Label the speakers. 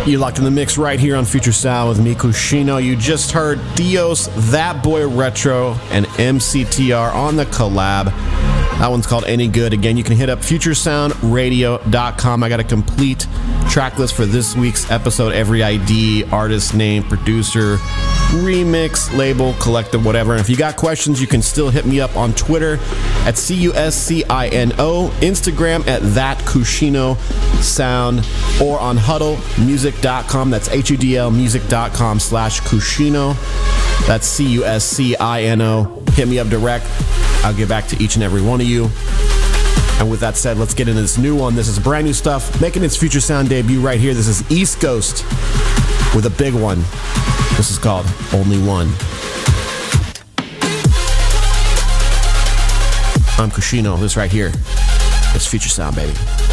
Speaker 1: You're locked in the mix right here on Future Sound with me, Kushino. You just heard Dios, That Boy Retro, and MCTR on the collab. That one's called Any Good. Again, you can hit up futuresoundradio.com. I got a complete track list for this week's episode. Every ID, artist name, producer, remix, label, collective, whatever. And if you got questions, you can still hit me up on Twitter at CUSCINO, Instagram at ThatKushino Sound, or on HuddleMusic.com. That's HUDL music.com/Kushino. That's CUSCINO. Hit me up direct. I'll get back to each and every one of you. And with that said, let's get into this new one. This is brand new stuff, making its Future Sound debut right here. This is East Coast with a big one. This is called Only One. I'm Kushino. This right here is Future Sound, baby.